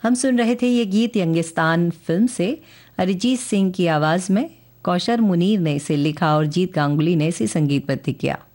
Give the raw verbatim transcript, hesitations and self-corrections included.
हम सुन रहे थे ये गीत यंगिस्तान फिल्म से। अरिजीत सिंह की आवाज़ में कौशर मुनीर ने इसे लिखा और जीत गांगुली ने इसे संगीतबद्ध किया।